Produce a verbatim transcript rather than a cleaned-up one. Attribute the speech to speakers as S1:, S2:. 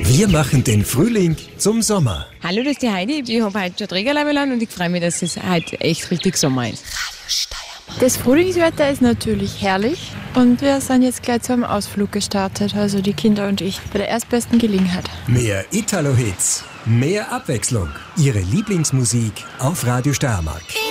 S1: Wir machen den Frühling zum Sommer.
S2: Hallo, das ist die Heidi. Ich habe heute schon Trägerleibel an und ich freue mich, dass es heute echt richtig Sommer ist.
S3: Radio Steiermark.
S4: Das Frühlingswetter ist natürlich herrlich und wir sind jetzt gleich zu einem Ausflug gestartet, also die Kinder und ich, bei der erstbesten Gelegenheit.
S1: Mehr Italo-Hits, mehr Abwechslung. Ihre Lieblingsmusik auf Radio Steiermark.